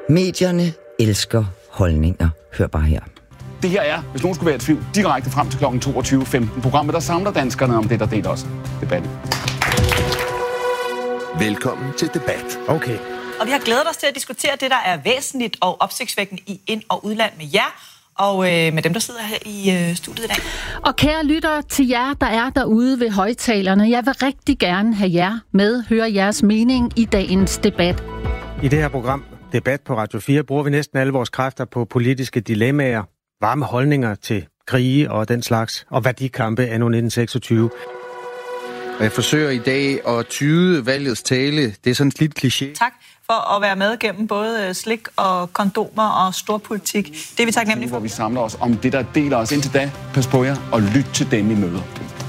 Medierne elsker holdninger. Hør bare her. Det her er, hvis nogen skulle være i tvivl, direkte frem til kl. 22.15. Programmet, der samler danskerne om det, der deler os. Debatten. Velkommen til debat. Okay. Og vi har glædet os til at diskutere det, der er væsentligt og opsigtsvækkende i ind- og udland med jer, og med dem, der sidder her i studiet i dag. Og kære lyttere, til jer, der er derude ved højtalerne, jeg vil rigtig gerne have jer med, høre jeres mening i dagens debat. I det her program, Debat på Radio 4, bruger vi næsten alle vores kræfter på politiske dilemmaer, varme holdninger til krige og den slags, og værdikampe anno 1926. Og jeg forsøger i dag at tyde valgets tale. Det er sådan lidt kliché. Tak for at være med gennem både slik og kondomer og storpolitik. Det er vi taknemmelige for. Hvor vi samler os om det, der deler os. Indtil da, pas på jer og lyt til dem i møder.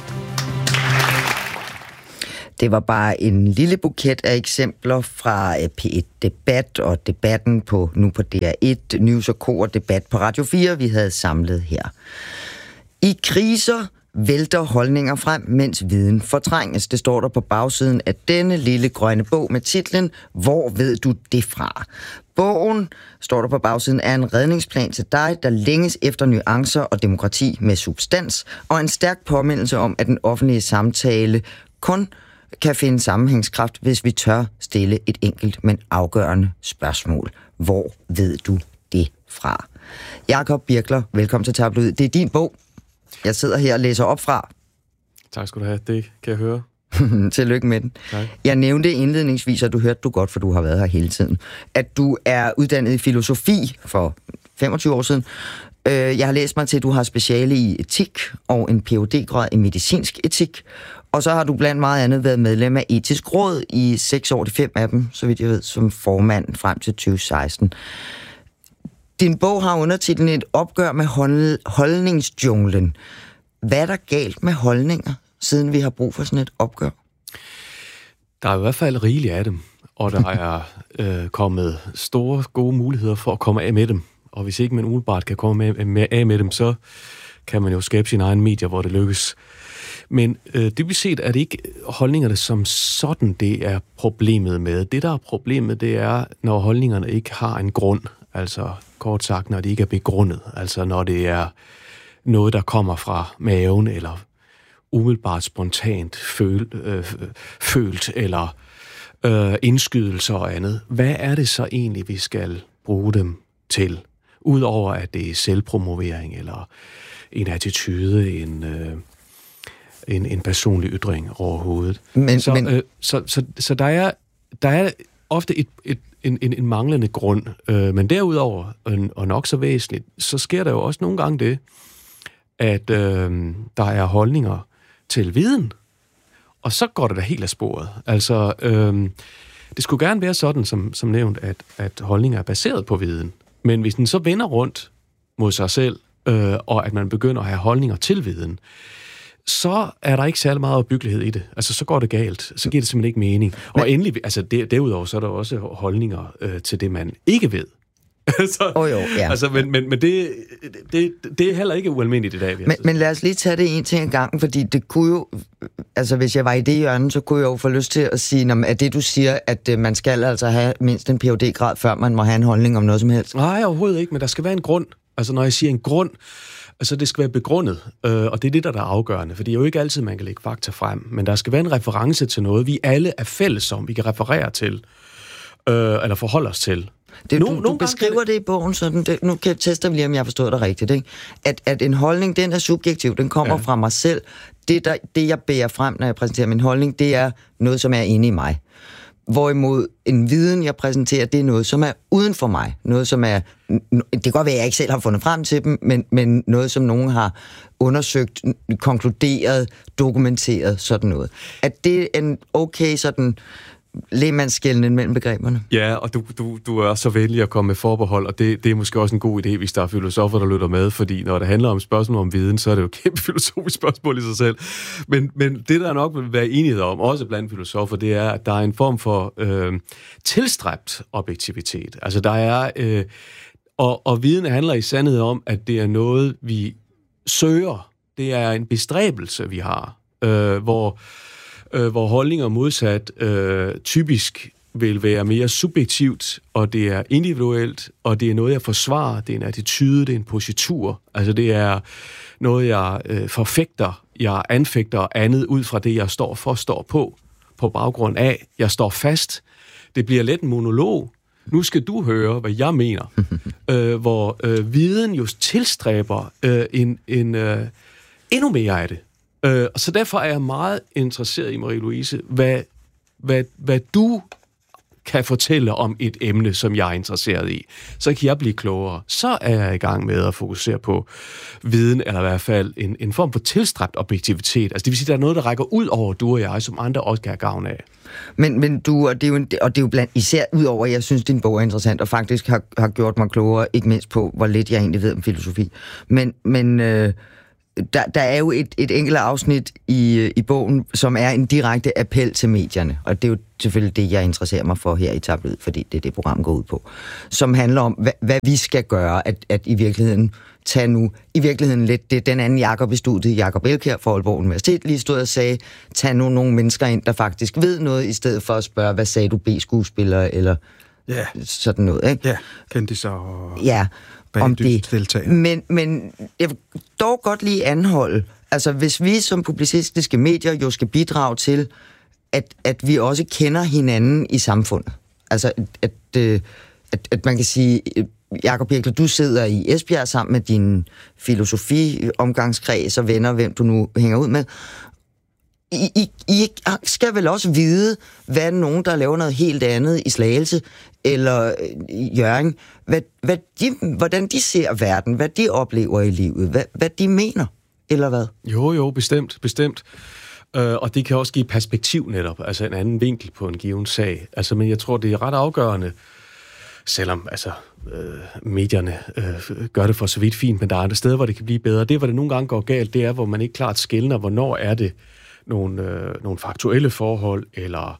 Det var bare en lille buket af eksempler fra P1 Debat og debatten på DR1, News og Co. og debat på Radio 4, vi havde samlet her. I kriser vælter holdninger frem, mens viden fortrænges. Det står der på bagsiden af denne lille grønne bog med titlen Hvor ved du det fra? Bogen, står der på bagsiden, er en redningsplan til dig, der længes efter nuancer og demokrati med substans, og en stærk påmindelse om, at den offentlige samtale kun kan finde sammenhængskraft, hvis vi tør stille et enkelt, men afgørende spørgsmål. Hvor ved du det fra? Jakob Birkler, velkommen til Tabloid. Det er din bog. Jeg sidder her og læser op fra. Tak skal du have. Det kan jeg høre. Tillykke med den. Tak. Jeg nævnte indledningsvis, og du hørte du godt, for du har været her hele tiden, at du er uddannet i filosofi for 25 år siden. Jeg har læst mig til, at du har speciale i etik og en Ph.D.-grad i medicinsk etik. Og så har du blandt meget andet været medlem af Etisk Råd i 6 år, de 5 af dem, så vidt jeg ved, som formand frem til 2016. Din bog har undertitlen Et opgør med holdningsjunglen. Hvad er der galt med holdninger, siden vi har brug for sådan et opgør? Der er i hvert fald rigeligt af dem, og der er kommet store, gode muligheder for at komme af med dem. Og hvis ikke man umiddelbart kan komme af med dem, så kan man jo skabe sine egne medier, hvor det lykkes. Men dybest set er det ikke holdningerne som sådan, det er problemet med. Det, der er problemet, det er, når holdningerne ikke har en grund. Altså kort sagt, når de ikke er begrundet. Altså når det er noget, der kommer fra maven, eller umiddelbart spontant følt, eller indskydelser og andet. Hvad er det så egentlig, vi skal bruge dem til? Udover at det er selvpromovering, eller en attitude, en personlig ytring overhovedet. Så der er ofte en manglende grund. Men derudover, og nok så væsentligt, så sker der jo også nogle gange det, at der er holdninger til viden, og så går det da helt af sporet. Altså, det skulle gerne være sådan, som nævnt, at holdninger er baseret på viden. Men hvis den så vender rundt mod sig selv, og at man begynder at have holdninger til viden, så er der ikke særlig meget opbyggelighed i det. Altså, så går det galt. Så giver det simpelthen ikke mening. Og endelig, altså derudover, så er der også holdninger til det, man ikke ved. Altså, men det er heller ikke ualmindeligt i dag. Men lad os lige tage det en ting ad gangen, fordi det kunne jo, altså hvis jeg var i det hjørne, så kunne jeg jo få lyst til at sige, at det du siger, at man skal altså have mindst en Ph.D.-grad, før man må have en holdning om noget som helst. Nej, overhovedet ikke, men der skal være en grund. Altså når jeg siger en grund, altså det skal være begrundet, og det er det, der er afgørende, for det er jo ikke altid, man kan lægge fakta frem, men der skal være en reference til noget, vi alle er fælles om, vi kan referere til, eller forholde os til. Du beskriver det i bogen sådan, nu kan jeg teste lige, om jeg forstår det rigtigt, ikke? At en holdning, den er subjektiv, den kommer fra mig selv. Det, jeg bærer frem, når jeg præsenterer min holdning, det er noget, som er inde i mig. Hvorimod en viden, jeg præsenterer, det er noget, som er uden for mig. Noget, som er... Det kan godt være, at jeg ikke selv har fundet frem til dem, men noget, som nogen har undersøgt, konkluderet, dokumenteret, sådan noget. At det er en okay sådan lægmandsskelnen mellem begreberne. Ja, og du er så venlig at komme med forbehold, og det er måske også en god idé, hvis der er filosofer, der lytter med, fordi når det handler om spørgsmål om viden, så er det jo et kæmpe filosofisk spørgsmål i sig selv. Men det, der nok vil være enighed om, også blandt filosofer, det er, at der er en form for tilstræbt objektivitet. Altså der er... Og viden handler i sandhed om, at det er noget, vi søger. Det er en bestræbelse, vi har, hvor holdninger modsat typisk vil være mere subjektivt, og det er individuelt, og det er noget, jeg forsvarer, det er en attitude, det er en positur. Altså det er noget, jeg forfægter, jeg anfægter andet ud fra det, jeg står på baggrund af. Jeg står fast. Det bliver let en monolog. Nu skal du høre, hvad jeg mener. Hvor viden jo tilstræber endnu mere af det. Og så derfor er jeg meget interesseret i, Marie-Louise, hvad du kan fortælle om et emne, som jeg er interesseret i. Så kan jeg blive klogere. Så er jeg i gang med at fokusere på viden, eller i hvert fald en form for tilstræbt objektivitet. Altså det vil sige, at der er noget, der rækker ud over du og jeg, som andre også kan have gavn af. Men du, og det er jo blandt især ud over, jeg synes, din bog er interessant, og faktisk har gjort mig klogere, ikke mindst på, hvor lidt jeg egentlig ved om filosofi. Men der er jo et enkelt afsnit i bogen, som er en direkte appel til medierne, og det er jo selvfølgelig det, jeg interesserer mig for her i Tabloid, fordi det er det, programmet går ud på, som handler om, hvad vi skal gøre, at i virkeligheden lidt, det er den anden Jakob i studiet, Jakob Elkjær fra Aalborg Universitet, lige stod og sagde, tag nu nogle mennesker ind, der faktisk ved noget, i stedet for at spørge, hvad sagde du, B-skuespiller, eller sådan noget, ikke? Ja, kendiser og... Ja, om det. Men jeg vil dog godt lige anholde, altså hvis vi som publicistiske medier jo skal bidrage til, at vi også kender hinanden i samfundet. Altså at man kan sige, Jakob Birkler, du sidder i Esbjerg sammen med din filosofi-omgangskreds og venner, hvem du nu hænger ud med. I skal vel også vide, hvad nogen, der laver noget helt andet i Slagelse eller Hjørring, hvordan de ser verden, hvad de oplever i livet, hvad de mener, eller hvad? Jo, bestemt. Og det kan også give perspektiv netop, altså en anden vinkel på en given sag. Altså, men jeg tror, det er ret afgørende, selvom medierne gør det for så vidt fint, men der er andre steder, hvor det kan blive bedre. Det, hvor det nogle gange går galt, det er, hvor man ikke klart skelner, hvornår er det nogle faktuelle forhold, eller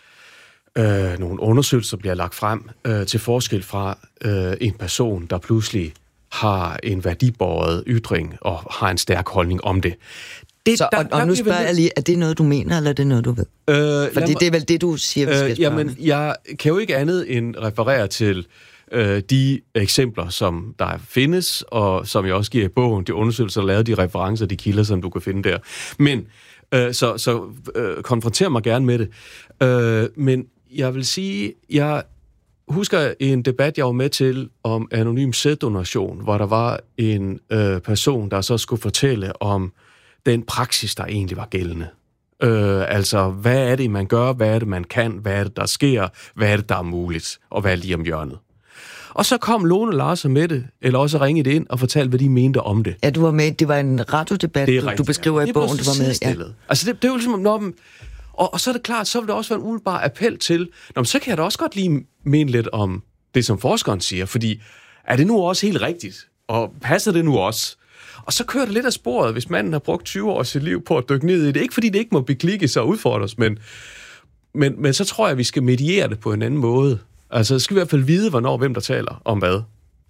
nogle undersøgelser bliver lagt frem til forskel fra en person, der pludselig har en værdibåret ytring og har en stærk holdning om det. Og nu spørger jeg lige, er det noget, du mener, eller er det noget, du ved? Fordi det er vel det, du siger, vi skal spørge. Jamen, jeg kan jo ikke andet end referere til de eksempler, som der findes, og som jeg også giver i bogen, de undersøgelser, der lavet, de referencer, de kilder, som du kan finde der. Men så konfronter mig gerne med det. Men jeg vil sige, jeg husker en debat, jeg var med til om anonym sæddonation, hvor der var en person, der så skulle fortælle om den praksis, der egentlig var gældende. Altså, hvad er det, man gør? Hvad er det, man kan? Hvad er det, der sker? Hvad er det, der er muligt? Og hvad er lige om hjørnet? Og så kom Lone Larsen med det, eller også ringede ind og fortalte, hvad de mente om det. Ja, du var med. Det var en radiodebat, du beskriver i bogen, du var med. Ja. Altså, det er jo ligesom, når og så er det klart, så vil det også være en umiddelbar appel til, så kan jeg da også godt lige mene lidt om det, som forskeren siger, fordi er det nu også helt rigtigt? Og passer det nu også? Og så kører det lidt af sporet, hvis manden har brugt 20 år af sit liv på at dykke ned i det. Ikke fordi det ikke må beklikkes og udfordres, men så tror jeg, at vi skal mediere det på en anden måde. Altså, skal vi i hvert fald vide, hvornår hvem der taler om hvad.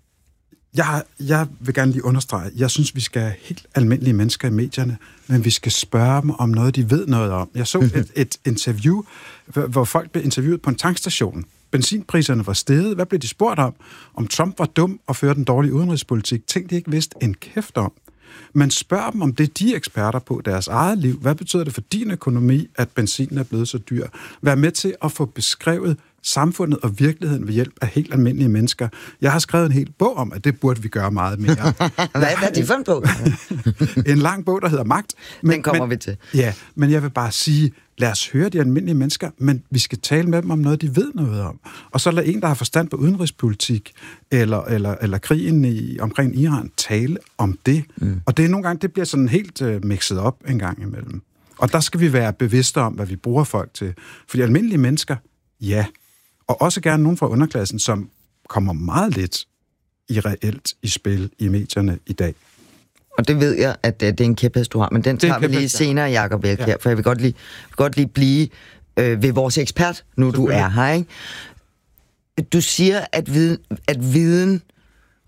Jeg vil gerne lige understrege, jeg synes, vi skal have helt almindelige mennesker i medierne, men vi skal spørge dem om noget, de ved noget om. Jeg så et interview, hvor folk blev interviewet på en tankstation. Benzinpriserne var steget. Hvad blev de spurgt om? Om Trump var dum og førte en dårlig udenrigspolitik. Ting, de ikke vidste en kæft om. Men spørg dem om det, de er eksperter på deres eget liv. Hvad betyder det for din økonomi, at benzinen er blevet så dyr? Vær med til at få beskrevet samfundet og virkeligheden ved hjælp af helt almindelige mennesker. Jeg har skrevet en hel bog om, at det burde vi gøre meget mere. Hvad er det for en bog? En lang bog, der hedder Magt. Den kommer vi til. Ja, men jeg vil bare sige, lad os høre de almindelige mennesker, men vi skal tale med dem om noget, de ved noget om. Og så lad en, der har forstand på udenrigspolitik eller krigen omkring Iran, tale om det. Og det er nogle gange, det bliver sådan helt mixet op en gang imellem. Og der skal vi være bevidste om, hvad vi bruger folk til. For de almindelige mennesker, ja, og også gerne nogen fra underklassen, som kommer meget lidt reelt i spil i medierne i dag. Og det ved jeg, at det er en kæphest, du har, men den tager vi lige senere, Jakob Elkjær, for jeg vil godt lige blive ved vores ekspert, nu du er her, ikke? Du siger, at viden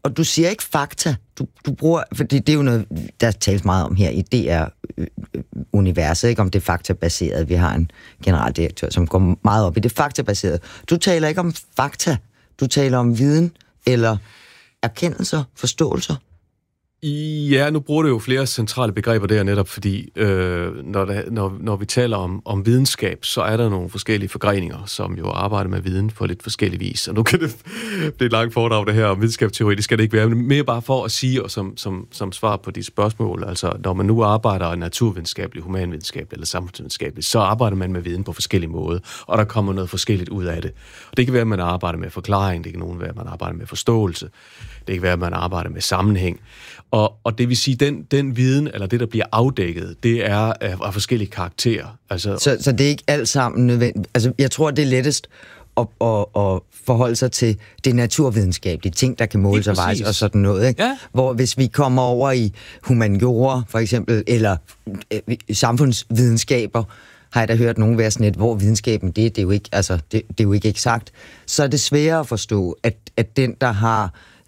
og du siger ikke fakta. Du bruger, fordi det er jo noget, der tales meget om her i DR-universet, ikke om det faktabaseret. Vi har en generaldirektør, som går meget op i det faktabaserede. Du taler ikke om fakta. Du taler om viden eller erkendelser, forståelser. Ja, nu bruger du jo flere centrale begreber der netop, fordi når vi taler om videnskab, så er der nogle forskellige forgreninger, som jo arbejder med viden på lidt forskellig vis. Og nu kan det blive et langt foredrag, det her om videnskabsteori, det skal det ikke være, men mere bare for at sige, og som svar på de spørgsmål, altså når man nu arbejder naturvidenskabeligt, humanvidenskabeligt eller samfundsvidenskabeligt, så arbejder man med viden på forskellige måder, og der kommer noget forskelligt ud af det. Og det kan være, at man arbejder med forklaring, det kan være, at man arbejder med forståelse, det kan være, at man arbejder med sammenhæng. Og det vil sige, den viden, eller det, der bliver afdækket, det er af forskellige karakterer. Altså, så det er ikke alt sammen nødvendigt. Altså, jeg tror, det er lettest at forholde sig til det naturvidenskabelige ting, der kan måles og vejes og sådan noget. Ikke? Ja. Hvor hvis vi kommer over i humaniora, for eksempel, eller samfundsvidenskaber, har jeg da hørt nogen være sådan et, hvor videnskaben, det er jo ikke, altså, det er jo ikke eksakt, så er det sværere at forstå, at den, der har